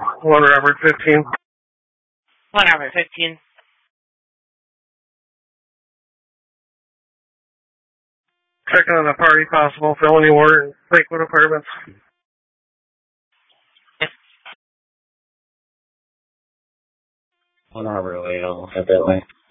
1 Robert 15. 1 Robert 15. Checking on a party, possible felony warrant in Lakewood Apartments. Yes. 1 Robert Leo, head that way.